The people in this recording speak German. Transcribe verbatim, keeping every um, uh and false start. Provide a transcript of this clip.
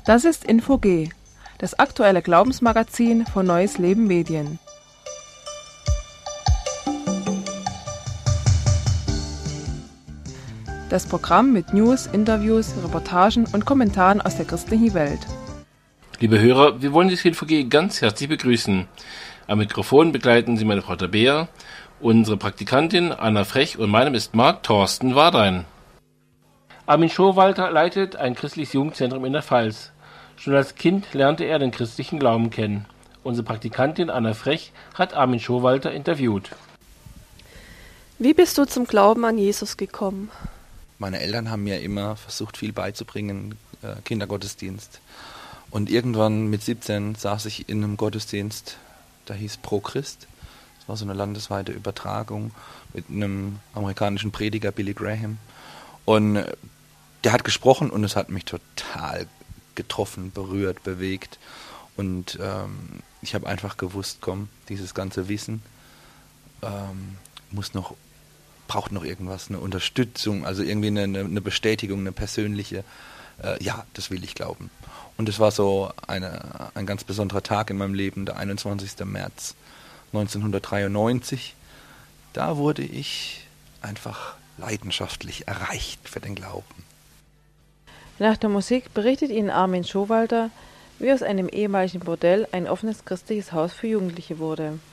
Das ist Info G, das aktuelle Glaubensmagazin von Neues Leben Medien. Das Programm mit News, Interviews, Reportagen und Kommentaren aus der christlichen Welt. Liebe Hörer, wir wollen Sie Info G ganz herzlich begrüßen. Am Mikrofon begleiten Sie meine Frau Tabea, unsere Praktikantin Anna Frech und meinem ist Marc Thorsten Wardein. Armin Schowalter leitet ein christliches Jugendzentrum in der Pfalz. Schon als Kind lernte er den christlichen Glauben kennen. Unsere Praktikantin Anna Frech hat Armin Schowalter interviewt. Wie bist du zum Glauben an Jesus gekommen? Meine Eltern haben mir immer versucht, viel beizubringen, äh, Kindergottesdienst. Und irgendwann mit siebzehn saß ich in einem Gottesdienst, der hieß Pro Christ. Das war so eine landesweite Übertragung mit einem amerikanischen Prediger, Billy Graham. Und der hat gesprochen und es hat mich total getroffen, berührt, bewegt. Und ähm, ich habe einfach gewusst, komm, dieses ganze Wissen ähm, muss noch, braucht noch irgendwas, eine Unterstützung, also irgendwie eine, eine Bestätigung, eine persönliche, äh, ja, das will ich glauben. Und es war so eine, ein ganz besonderer Tag in meinem Leben, der einundzwanzigster März neunzehnhundertdreiundneunzig. Da wurde ich einfach leidenschaftlich erreicht für den Glauben. Nach der Musik berichtet Ihnen Armin Schowalter, wie aus einem ehemaligen Bordell ein offenes christliches Haus für Jugendliche wurde.